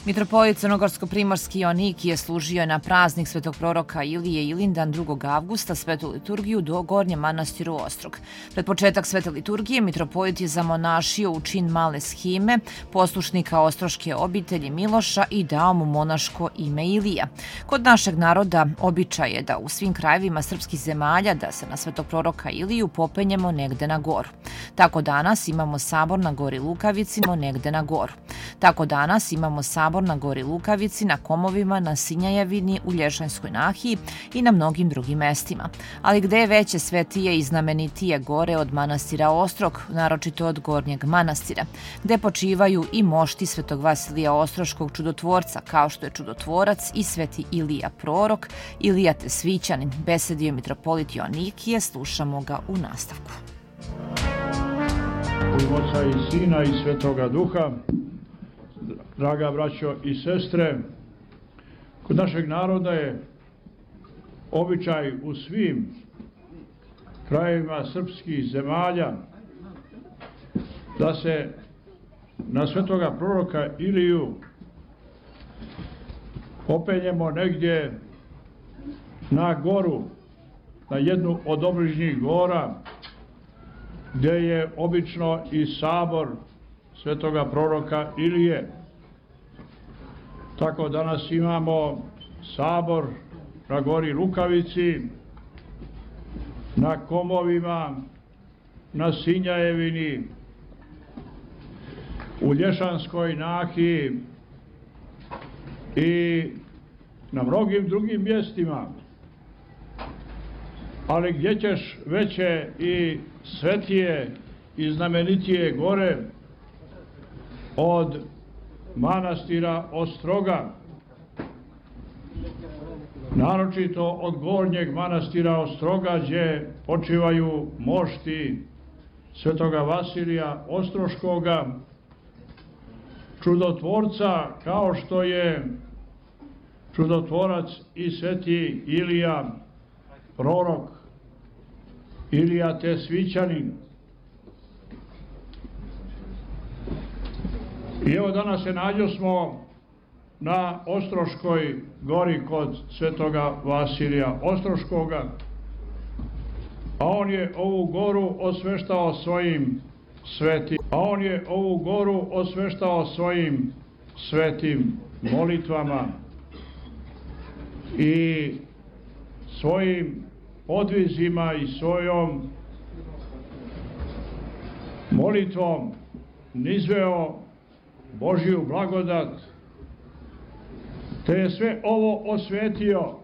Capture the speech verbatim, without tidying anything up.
Mitropolit Crnogorsko-primorski Joanikije služio je na praznik svetog proroka Ilije Ilindan drugog avgusta svetu liturgiju do Gornjem manastiru Ostrog. Pred početak svete liturgije mitropolit je zamonašio u čin male shime, poslušnika ostroške obitelji Miloša i dao mu monaško ime Ilija. Kod našeg naroda običaj je da u svim krajevima srpskih zemalja da se na svetog proroka Iliju popenjemo negde na goru. Tako danas imamo sabor na gori Lukavici, negde na goru. Tako danas imamo sabor na gori Lukavici, na Komovima, na Sinjajevini, u Lješanjskoj nahiji i na mnogim drugim mestima. Ali gde je veće, svetije i znamenitije gore od manastira Ostrog, naročito od Gornjeg manastira, gde počivaju i mošti svetog Vasilija Ostroškog čudotvorca, kao što je čudotvorac i sveti Ilija prorok, Ilija Tesvićanin, besedio mitropolit Joanikije, slušamo ga u nastavku. U Oca i Sina i Svetoga Duha, draga braćo i sestre, kod našeg naroda je običaj u svim krajevima srpskih zemalja da se na svetoga proroka Iliju popenjemo negdje na goru, na jednu od obližnjih gora, gdje je obično i sabor svetoga proroka Ilije. Tako danas imamo sabor na gori Lukavici, na Komovima, na Sinjajevini, u Lješanskoj nahiji i na mnogim drugim mjestima. Ali gdje ćeš veće i svetije i znamenitije gore od manastira Ostroga, naročito od Gornjeg manastira Ostroga, gdje počivaju mošti svetoga Vasilija Ostroškoga, čudotvorca kao što je čudotvorac i sveti Ilija prorok, Ilija Tesvićanin. I evo danas se nađosmo na Ostroškoj gori kod svetoga Vasilija Ostroškoga, a on je ovu goru osveštao svojim svetim, a on je ovu goru osveštao svojim svetim molitvama i svojim podvizima i svojom molitvom nizveo Božju blagodat, te je sve ovo osvetio